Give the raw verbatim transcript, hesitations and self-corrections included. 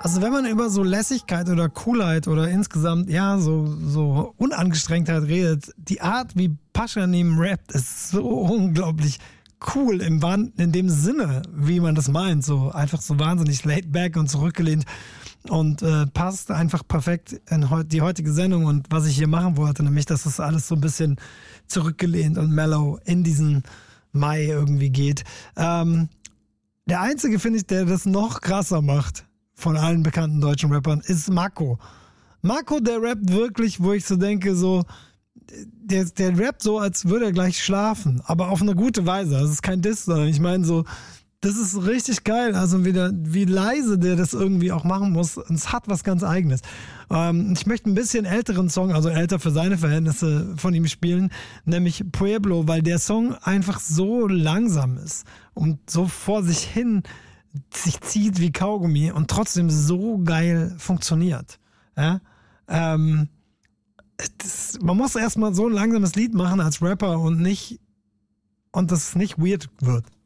Also wenn man über so Lässigkeit oder Coolheit oder insgesamt, ja, so, so Unangestrengtheit redet, die Art, wie Pashanim rappt, ist so unglaublich cool im, in dem Sinne, wie man das meint. So einfach so wahnsinnig laid back und zurückgelehnt und äh, passt einfach perfekt in die heutige Sendung und was ich hier machen wollte, nämlich, dass das alles so ein bisschen zurückgelehnt und mellow in diesen Mai irgendwie geht. Ähm, der einzige, finde ich, der das noch krasser macht von allen bekannten deutschen Rappern, ist Marco. Marco, der rappt wirklich, wo ich so denke, so, der, der rappt so, als würde er gleich schlafen, aber auf eine gute Weise. Das ist kein Diss, sondern ich meine so, das ist richtig geil. Also wie, der, wie leise der das irgendwie auch machen muss. Und es hat was ganz Eigenes. Ähm, ich möchte ein bisschen älteren Song, also älter für seine Verhältnisse, von ihm spielen, nämlich Pueblo, weil der Song einfach so langsam ist und so vor sich hin sich zieht wie Kaugummi und trotzdem so geil funktioniert. Ja? Ähm, das, man muss erstmal so ein langsames Lied machen als Rapper und nicht und das nicht weird wird.